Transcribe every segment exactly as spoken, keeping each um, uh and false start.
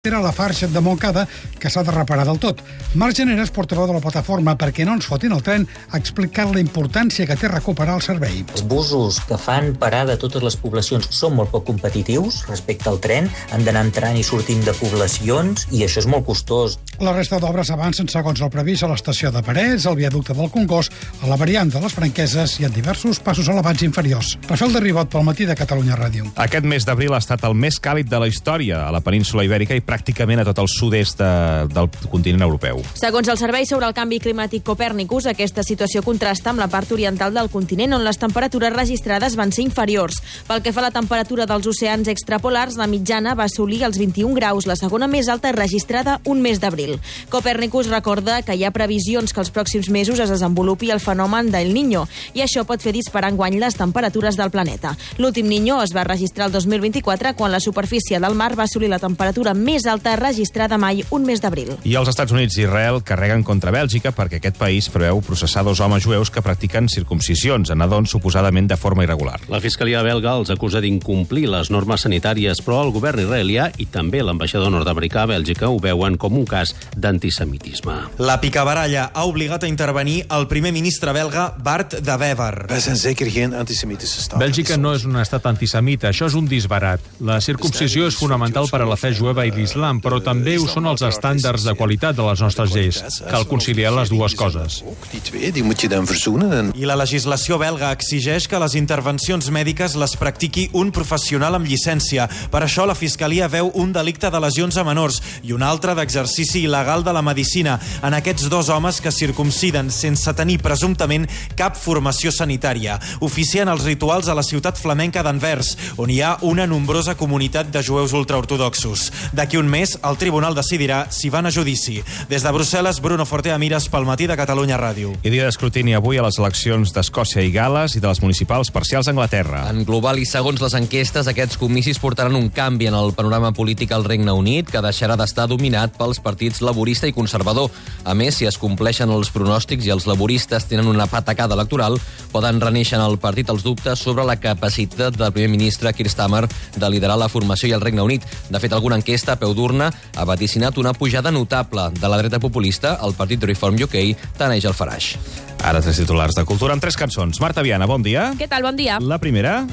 Era la Farxa de Montcada, que s'ha de reparar del tot. Marc Generes, portaveu de la plataforma Perquè no ens fotin el tren, ha explicat la importància que té recuperar el servei. Els busos que fan parada a totes les poblacions són molt poc competitius respecte al tren, han d'anar entrant i sortint de poblacions i això és molt costós. La resta d'obres avancen segons el previst a l'estació de Parets, al viaducte del Congost, a la variant de les Franqueses i en diversos passos elevats inferiors. Rafael de Ribot pel matí de Catalunya Ràdio. Aquest mes d'abril ha estat el més càlid de la història a la península Ibèrica i pràcticament a tot el sud-est de, del continent europeu. Segons el Servei sobre el Canvi Climàtic Copèrnicus, aquesta situació contrasta amb la part oriental del continent, on les temperatures registrades van ser inferiors. Pel que fa a la temperatura dels oceans extrapolars, la mitjana va assolir els vint-i-un graus, la segona més alta registrada un mes d'abril. Copèrnicus recorda que hi ha previsions que els pròxims mesos es desenvolupi el fenomen del Niño, i això pot fer disparar enguany les temperatures del planeta. L'últim Niño es va registrar el dos mil vint-i-quatre, quan la superfície del mar va assolir la temperatura més alta registrada mai un mes d'abril. I els Estats Units i Israel carreguen contra Bèlgica perquè aquest país preveu processar dos homes jueus que practiquen circumcisions a nadons suposadament de forma irregular. La Fiscalia belga els acusa d'incomplir les normes sanitàries, però el govern israelià i també l'ambaixador nord-americà a Bèlgica ho veuen com un cas d'antisemitisme. La picabaralla ha obligat a intervenir el primer ministre belga Bart de Wever. Bèlgica no és un estat antisemita, això és un disbarat. La circumcisió és fonamental per a la fe jueva i l'islam, però també ho són els estàndards de qualitat de les nostres lleis. Cal conciliar les dues coses. I la legislació belga exigeix que les intervencions mèdiques les practiqui un professional amb llicència. Per això la Fiscalia veu un delicte de lesions a menors i un altre d'exercici il·legal de la medicina en aquests dos homes que circumciden sense tenir presumptament cap formació sanitària. Oficien els rituals a la ciutat flamenca d'Anvers, on hi ha una nombrosa comunitat de jueus ultraortodoxos. D'aquí un mes, el tribunal decidirà si van a judici. Des de Brussel·les, Bruno Fortea Mires pel matí de Catalunya Ràdio. I dia d'escrutini avui a les eleccions d'Escòcia i Gal·les i de les municipals parcials a Anglaterra. En global i segons les enquestes, aquests comicis portaran un canvi en el panorama polític al Regne Unit, que deixarà d'estar dominat pels partits laborista i conservador. A més, si es compleixen els pronòstics i els laboristes tenen una patacada electoral, poden renéixer en el partit els dubtes sobre la capacitat del primer ministre Keir Starmer de liderar la formació i el Regne Unit. De fet, alguna enquesta a peu d'urna ha vaticinat una pujada notable de la dreta populista. El partit Reform U K taneix el Farage. Ara tres titulars de cultura amb tres cançons. Marta Viana, bon dia. Què tal? Bon dia. La primera...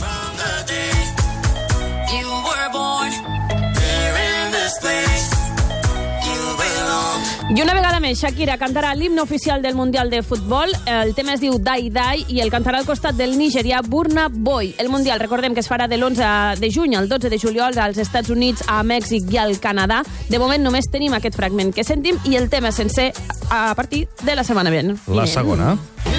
I una vegada més, Shakira cantarà l'himne oficial del Mundial de Futbol. El tema es diu Die Die i el cantarà al costat del nigerià Burna Boy. El Mundial, recordem que es farà de l'onze de juny al dotze de juliol als Estats Units, a Mèxic i al Canadà. De moment només tenim aquest fragment que sentim i el tema sencer a partir de la setmana vinent. La segona.